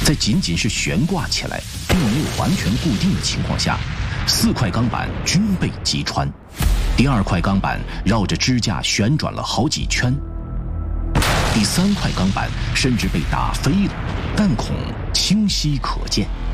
在仅仅是悬挂起来，并没有完全固定的情况下，4块钢板均被击穿。第2块钢板绕着支架旋转了好几圈，第3块钢板甚至被打飞了，弹孔清晰可见。